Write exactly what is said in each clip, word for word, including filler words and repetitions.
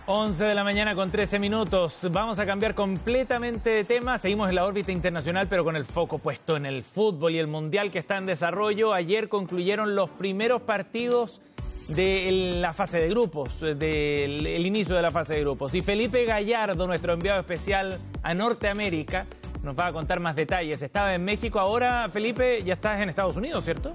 once de la mañana con trece minutos. Vamos a cambiar completamente de tema. Seguimos en la órbita internacional, pero con el foco puesto en el fútbol y el mundial que está en desarrollo. Ayer concluyeron los primeros partidos de la fase de grupos, del el inicio de la fase de grupos. Y Felipe Gallardo, nuestro enviado especial a Norteamérica, nos va a contar más detalles. Estaba en México, ahora, Felipe, ya estás en Estados Unidos, ¿cierto?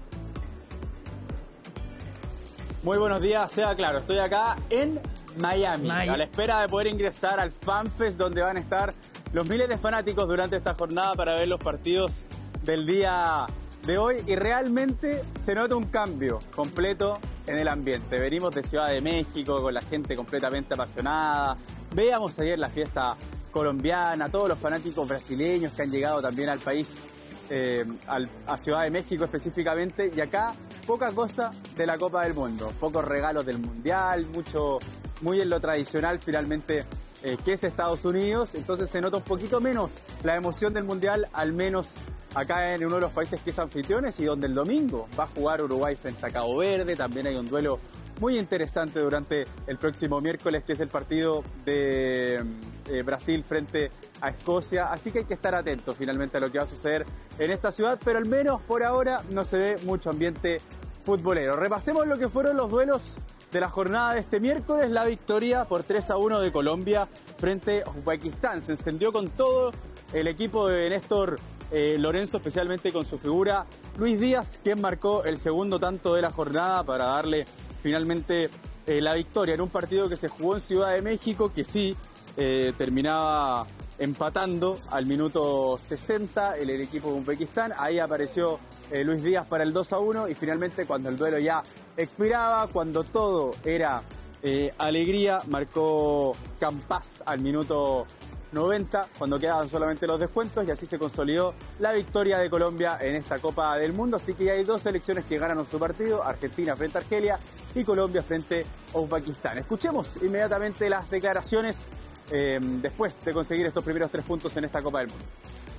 Muy buenos días, sea claro, estoy acá en Miami, Miami, a la espera de poder ingresar al FanFest, donde van a estar los miles de fanáticos durante esta jornada para ver los partidos del día de hoy. Y realmente se nota un cambio completo en el ambiente. Venimos de Ciudad de México con la gente completamente apasionada. Veíamos ayer la fiesta colombiana, todos los fanáticos brasileños que han llegado también al país, eh, al, a Ciudad de México específicamente. Y acá poca cosa de la Copa del Mundo, pocos regalos del Mundial, mucho, muy en lo tradicional finalmente eh, que es Estados Unidos. Entonces se nota un poquito menos la emoción del Mundial, al menos acá en uno de los países que es anfitriones y donde el domingo va a jugar Uruguay frente a Cabo Verde. También hay un duelo muy interesante durante el próximo miércoles, que es el partido de eh, Brasil frente a Escocia. Así que hay que estar atentos finalmente a lo que va a suceder en esta ciudad, pero al menos por ahora no se ve mucho ambiente futbolero. Repasemos lo que fueron los duelos de la jornada de este miércoles. La victoria por tres a uno de Colombia frente a Uzbekistán. Se encendió con todo el equipo de Néstor Eh, Lorenzo, especialmente con su figura Luis Díaz, quien marcó el segundo tanto de la jornada para darle finalmente eh, la victoria en un partido que se jugó en Ciudad de México, que sí eh, terminaba empatando al minuto sesenta el, el equipo de Uzbekistán. Ahí apareció eh, Luis Díaz para el dos a uno y finalmente, cuando el duelo ya expiraba, cuando todo era eh, alegría, marcó Campás al minuto noventa, cuando quedaban solamente los descuentos, y así se consolidó la victoria de Colombia en esta Copa del Mundo. Así que ya hay dos selecciones que ganaron su partido: Argentina frente a Argelia y Colombia frente a Uzbekistán. Escuchemos inmediatamente las declaraciones eh, después de conseguir estos primeros tres puntos en esta Copa del Mundo.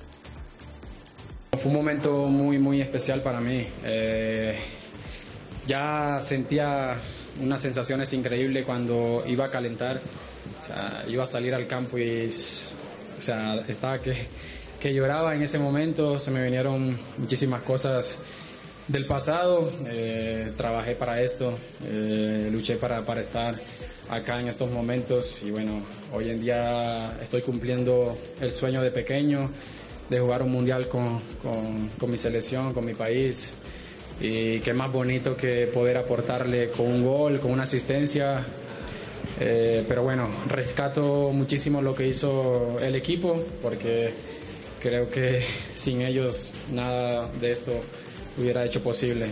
Fue un momento muy muy especial para mí. Eh, ya sentía unas sensaciones increíbles cuando iba a calentar. O sea, iba a salir al campo y, o sea, estaba que, que lloraba en ese momento. Se me vinieron muchísimas cosas del pasado. Eh, trabajé para esto, eh, luché para, para estar acá en estos momentos. Y bueno, hoy en día estoy cumpliendo el sueño de pequeño, de jugar un mundial con, con, con mi selección, con mi país. Y qué más bonito que poder aportarle con un gol, con una asistencia. Eh, pero bueno, rescato muchísimo lo que hizo el equipo, porque creo que sin ellos nada de esto hubiera hecho posible.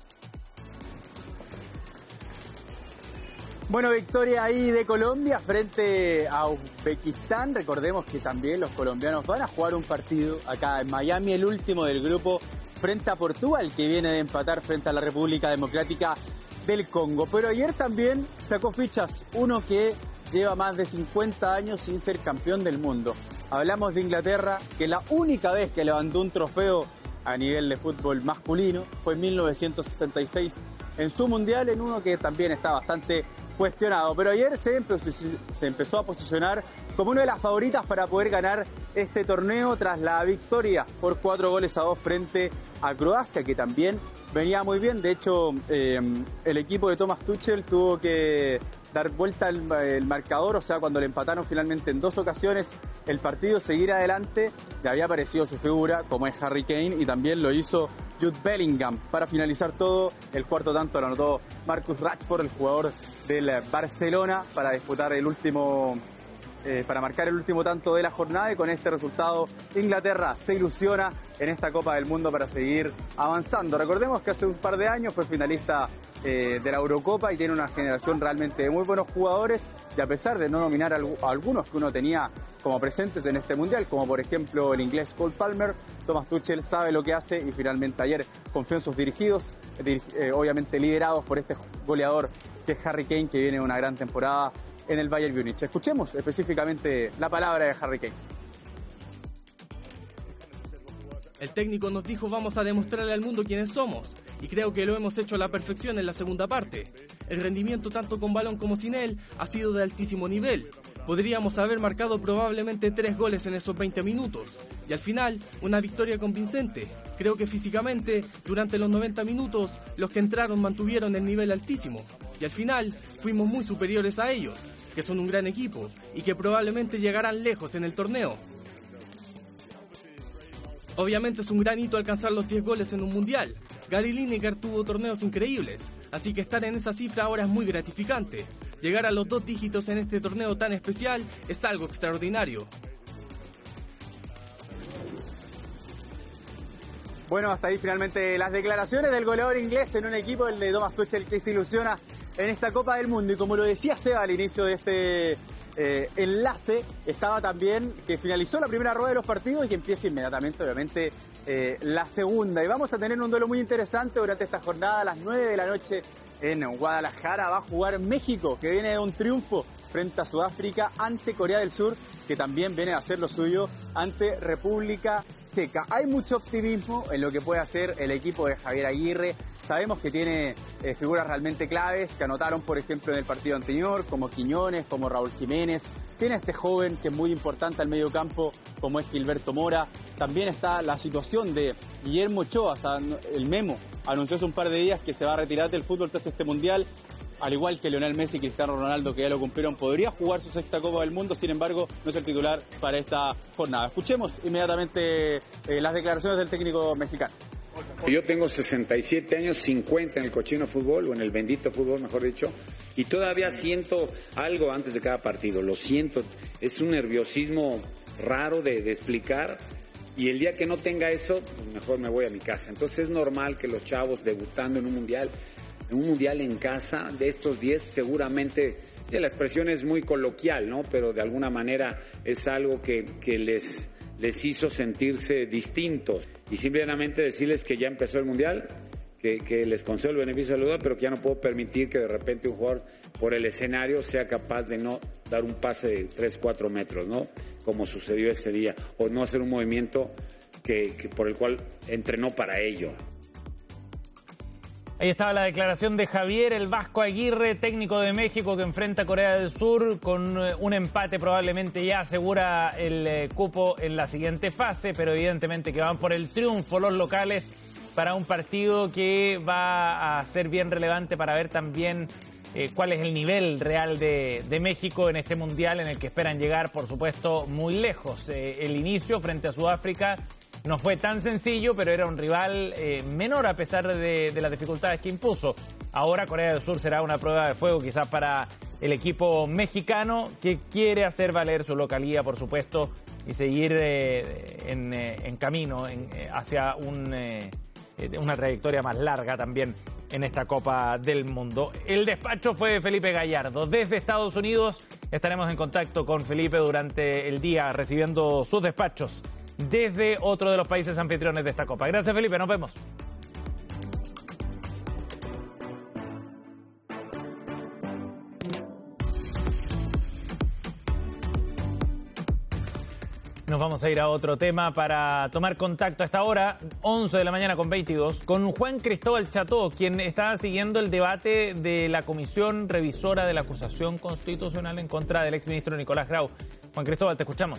Bueno, victoria ahí de Colombia frente a Uzbekistán. Recordemos que también los colombianos van a jugar un partido acá en Miami, el último del grupo, frente a Portugal, que viene de empatar frente a la República Democrática del Congo. Pero ayer también sacó fichas uno que lleva más de cincuenta años sin ser campeón del mundo. Hablamos de Inglaterra, que la única vez que levantó un trofeo a nivel de fútbol masculino fue en mil novecientos sesenta y seis en su mundial, en uno que también está bastante cuestionado. Pero ayer se empezó, se empezó a posicionar como una de las favoritas para poder ganar este torneo tras la victoria por cuatro goles a dos frente a Croacia, que también venía muy bien. De hecho, eh, el equipo de Thomas Tuchel tuvo que dar vuelta el, el marcador, o sea, cuando le empataron finalmente en dos ocasiones el partido, seguir adelante. Le había aparecido su figura, como es Harry Kane, y también lo hizo Jude Bellingham. Para finalizar todo, el cuarto tanto lo anotó Marcus Rashford, el jugador del Barcelona, para disputar el último... Eh, para marcar el último tanto de la jornada. Y con este resultado, Inglaterra se ilusiona en esta Copa del Mundo para seguir avanzando. Recordemos que hace un par de años fue finalista eh, de la Eurocopa y tiene una generación realmente de muy buenos jugadores, y a pesar de no nominar a algunos que uno tenía como presentes en este Mundial, como por ejemplo el inglés Cole Palmer, Thomas Tuchel sabe lo que hace y finalmente ayer confió en sus dirigidos, dirig eh, obviamente liderados por este goleador que es Harry Kane, que viene de una gran temporada en el Bayern Múnich. Escuchemos específicamente la palabra de Harry Kane. El técnico nos dijo: vamos a demostrarle al mundo quiénes somos. y creo que lo hemos hecho a la perfección en la segunda parte. El rendimiento tanto con balón como sin él ha sido de altísimo nivel. Podríamos haber marcado probablemente tres goles en esos veinte minutos y al final una victoria convincente. Creo que físicamente, durante los noventa minutos, los que entraron mantuvieron el nivel altísimo y al final fuimos muy superiores a ellos, que son un gran equipo y que probablemente llegarán lejos en el torneo. Obviamente es un gran hito alcanzar los diez goles en un mundial. Gary Lineker tuvo torneos increíbles, así que estar en esa cifra ahora es muy gratificante. Llegar a los dos dígitos en este torneo tan especial es algo extraordinario. Bueno, hasta ahí finalmente las declaraciones del goleador inglés en un equipo, el de Thomas Tuchel, que se ilusiona en esta Copa del Mundo. Y como lo decía Seba al inicio de este eh, enlace, estaba también que finalizó la primera rueda de los partidos y que empieza inmediatamente, obviamente, eh, la segunda. Y vamos a tener un duelo muy interesante durante esta jornada a las nueve de la noche en Guadalajara. Va a jugar México, que viene de un triunfo frente a Sudáfrica ante Corea del Sur, que también viene a hacer lo suyo ante República Checa. Hay mucho optimismo en lo que puede hacer el equipo de Javier Aguirre. Sabemos que tiene eh, figuras realmente claves que anotaron, por ejemplo, en el partido anterior, como Quiñones, como Raúl Jiménez. Tiene este joven que es muy importante al medio campo, como es Gilberto Mora. También está la situación de Guillermo Ochoa. O sea, el Memo anunció hace un par de días que se va a retirar del fútbol tras este mundial. Al igual que Lionel Messi y Cristiano Ronaldo, que ya lo cumplieron, podría jugar su sexta Copa del Mundo, sin embargo, no es el titular para esta jornada. Escuchemos inmediatamente eh, las declaraciones del técnico mexicano. Yo tengo sesenta y siete años, cincuenta en el cochino fútbol, o en el bendito fútbol, mejor dicho, y todavía siento algo antes de cada partido, lo siento, es un nerviosismo raro de, de explicar, y el día que no tenga eso, pues mejor me voy a mi casa. Entonces es normal que los chavos debutando en un mundial, en un mundial en casa, de estos diez seguramente, ya la expresión es muy coloquial, ¿no? Pero de alguna manera es algo que, que les, les hizo sentirse distintos. Y simplemente decirles que ya empezó el mundial, que, que les concedo el beneficio de la duda, pero que ya no puedo permitir que de repente un jugador por el escenario sea capaz de no dar un pase de tres, cuatro metros, ¿no? Como sucedió ese día, o no hacer un movimiento que, que por el cual entrenó para ello. Ahí estaba la declaración de Javier el Vasco Aguirre, técnico de México, que enfrenta a Corea del Sur. Con un empate probablemente ya asegura el eh, cupo en la siguiente fase, pero evidentemente que van por el triunfo los locales para un partido que va a ser bien relevante para ver también eh, cuál es el nivel real de, de México en este mundial, en el que esperan llegar, por supuesto, muy lejos. Eh, el inicio frente a Sudáfrica no fue tan sencillo, pero era un rival eh, menor a pesar de, de las dificultades que impuso. Ahora Corea del Sur será una prueba de fuego quizás para el equipo mexicano, que quiere hacer valer su localía, por supuesto, y seguir eh, en, eh, en camino en, eh, hacia un, eh, una trayectoria más larga también en esta Copa del Mundo. El despacho fue de Felipe Gallardo. Desde Estados Unidos estaremos en contacto con Felipe durante el día, recibiendo sus despachos desde otro de los países anfitriones de esta Copa. Gracias, Felipe, nos vemos. Nos vamos a ir a otro tema para tomar contacto a esta hora, once de la mañana con veintidós, con Juan Cristóbal Cható, quien está siguiendo el debate de la Comisión Revisora de la Acusación Constitucional en contra del exministro Nicolás Grau. Juan Cristóbal, te escuchamos.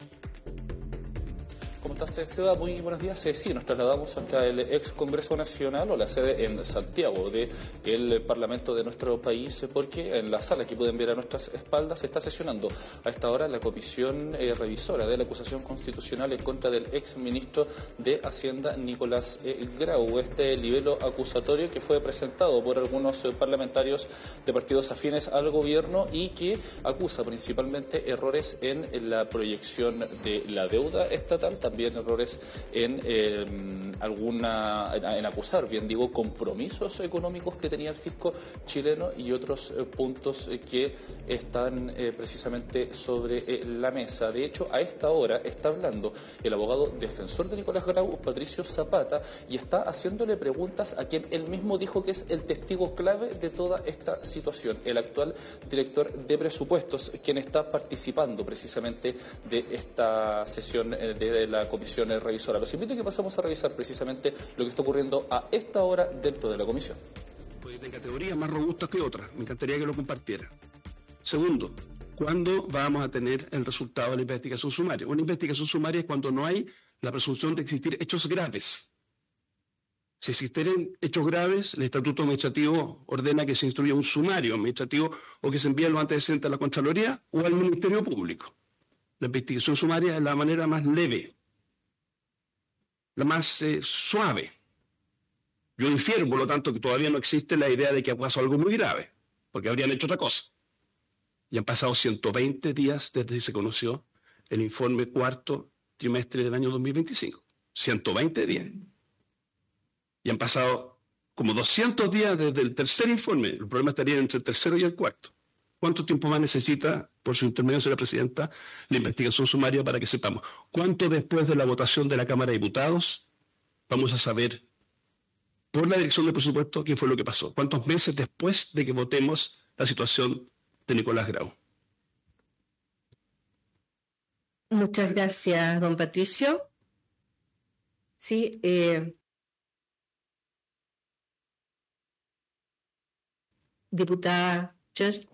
¿Cómo estás, Seba? Muy buenos días. Sí, nos trasladamos hasta el ex Congreso Nacional, o la sede en Santiago del Parlamento de nuestro país, porque en la sala que pueden ver a nuestras espaldas se está sesionando a esta hora la Comisión eh, Revisora de la Acusación Constitucional en contra del ex ministro de Hacienda, Nicolás eh, Grau. Este libelo acusatorio que fue presentado por algunos eh, parlamentarios de partidos afines al gobierno y que acusa principalmente errores en, en la proyección de la deuda estatal, también También errores en eh, alguna en acusar, bien digo, compromisos económicos que tenía el fisco chileno y otros eh, puntos eh, que están eh, precisamente sobre eh, la mesa. De hecho, a esta hora está hablando el abogado defensor de Nicolás Grau, Patricio Zapata, y está haciéndole preguntas a quien él mismo dijo que es el testigo clave de toda esta situación, el actual director de presupuestos, quien está participando precisamente de esta sesión eh, de, de la comisión revisora. Los invito a que pasemos a revisar precisamente lo que está ocurriendo a esta hora dentro de la comisión. Pues de categorías más robustas que otras, me encantaría que lo compartiera. Segundo, ¿cuándo vamos a tener el resultado de la investigación sumaria? Una investigación sumaria es cuando no hay la presunción de existir hechos graves. Si existieren hechos graves, el Estatuto Administrativo ordena que se instruya un sumario administrativo o que se envíe los antecedentes a la Contraloría o al Ministerio Público. La investigación sumaria es la manera más leve, la más eh, suave. Yo infiero, por lo tanto, que todavía no existe la idea de que ha pasado algo muy grave, porque habrían hecho otra cosa. Y han pasado ciento veinte días desde que se conoció el informe cuarto trimestre del año dos mil veinticinco. ciento veinte días. Y han pasado como doscientos días desde el tercer informe. El problema estaría entre el tercero y el cuarto. ¿Cuánto tiempo más necesita, por su intermedio, señora presidenta, la investigación sumaria para que sepamos? ¿Cuánto después de la votación de la Cámara de Diputados vamos a saber, por la Dirección de Presupuesto, qué fue lo que pasó? ¿Cuántos meses después de que votemos la situación de Nicolás Grau? Muchas gracias, don Patricio. Sí, eh... diputada Just,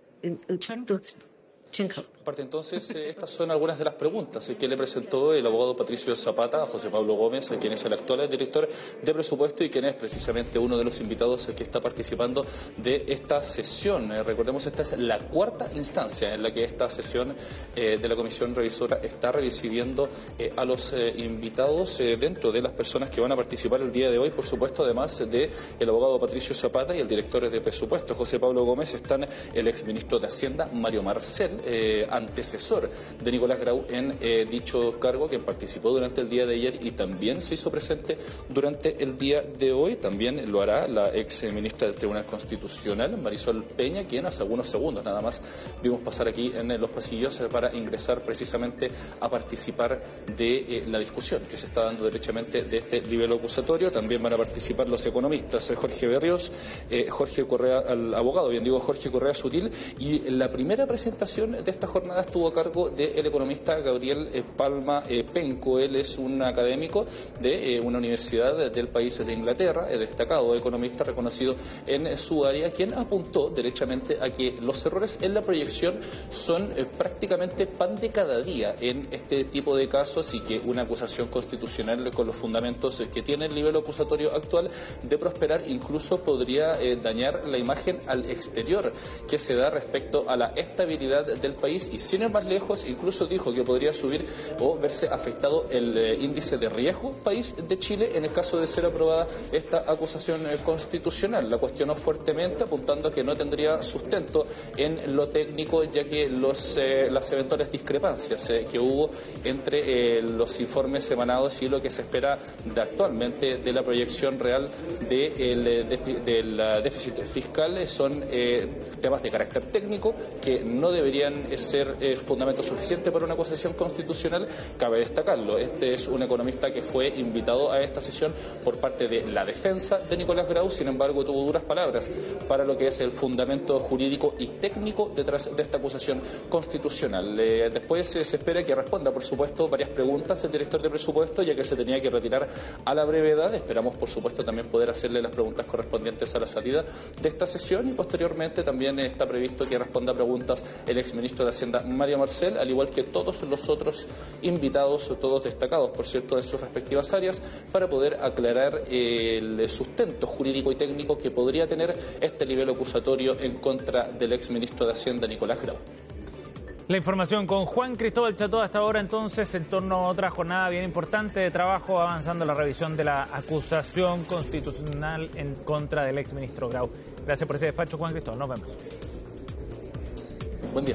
Parte entonces, eh, estas son algunas de las preguntas eh, que le presentó el abogado Patricio Zapata a José Pablo Gómez, eh, quien es el actual director de presupuesto y quien es precisamente uno de los invitados eh, que está participando de esta sesión. Eh, recordemos, esta es la cuarta instancia en la que esta sesión eh, de la Comisión Revisora está recibiendo eh, a los eh, invitados eh, dentro de las personas que van a participar el día de hoy, por supuesto, además de el abogado Patricio Zapata y el director de presupuesto José Pablo Gómez, están el exministro de Hacienda Mario Marcel, eh, antecesor de Nicolás Grau en eh, dicho cargo, quien participó durante el día de ayer y también se hizo presente durante el día de hoy. También lo hará la ex ministra del Tribunal Constitucional, Marisol Peña, quien hace algunos segundos nada más vimos pasar aquí en los pasillos para ingresar precisamente a participar de eh, la discusión que se está dando derechamente de este nivel acusatorio. También van a participar los economistas eh, Jorge Berrios, eh, Jorge Correa, al abogado, bien digo, Jorge Correa Sutil, y la primera presentación de esta jornada estuvo a cargo del economista Gabriel eh, Palma eh, Penco. Él es un académico de eh, una universidad del país de Inglaterra, eh, destacado economista reconocido en eh, su área, quien apuntó derechamente a que los errores en la proyección son eh, prácticamente pan de cada día en este tipo de casos y que una acusación constitucional con los fundamentos eh, que tiene el nivel acusatorio actual de prosperar incluso podría eh, dañar la imagen al exterior que se da respecto a la estabilidad del país, y sin ir más lejos, incluso dijo que podría subir o verse afectado el eh, índice de riesgo país de Chile en el caso de ser aprobada esta acusación eh, constitucional. La cuestionó fuertemente, apuntando a que no tendría sustento en lo técnico, ya que los, eh, las eventuales discrepancias eh, que hubo entre eh, los informes emanados y lo que se espera de actualmente de la proyección real de el, defi del déficit fiscal eh, son eh, temas de carácter técnico que no deberían eh, ser eh, fundamento suficiente para una acusación constitucional. Cabe destacarlo, este es un economista que fue invitado a esta sesión por parte de la defensa de Nicolás Grau, sin embargo tuvo duras palabras para lo que es el fundamento jurídico y técnico detrás de esta acusación constitucional. Eh, después eh, se espera que responda, por supuesto, varias preguntas el director de presupuesto, ya que se tenía que retirar a la brevedad. Esperamos, por supuesto, también poder hacerle las preguntas correspondientes a la salida de esta sesión, y posteriormente también eh, está previsto que responda preguntas el exministro de Hacienda Mario Marcel, al igual que todos los otros invitados, todos destacados, por cierto, de sus respectivas áreas, para poder aclarar eh, el sustento jurídico y técnico que podría tener este nivel acusatorio en contra del exministro de Hacienda Nicolás Grau. La información con Juan Cristóbal Cható hasta ahora, entonces, en torno a otra jornada bien importante de trabajo, avanzando la revisión de la acusación constitucional en contra del exministro Grau. Gracias por ese despacho, Juan Cristóbal. Nos vemos. Buen día.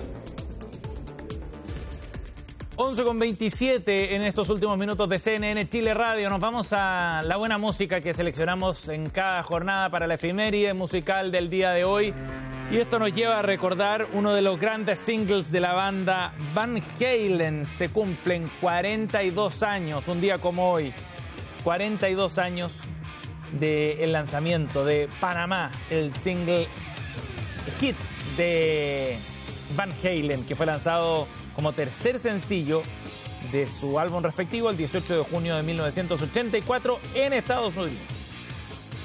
once con veintisiete en estos últimos minutos de C N N Chile Radio. Nos vamos a la buena música que seleccionamos en cada jornada para la efeméride musical del día de hoy. Y esto nos lleva a recordar uno de los grandes singles de la banda Van Halen. Se cumplen cuarenta y dos años, un día como hoy. cuarenta y dos años del lanzamiento de Panamá, el single hit de Van Halen, que fue lanzado como tercer sencillo de su álbum respectivo, el dieciocho de junio de mil novecientos ochenta y cuatro, en Estados Unidos.